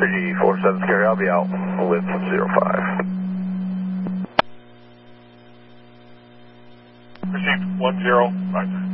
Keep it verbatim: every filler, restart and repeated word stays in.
three four seven Scary, I'll be out with zero five. Received one zero, roger.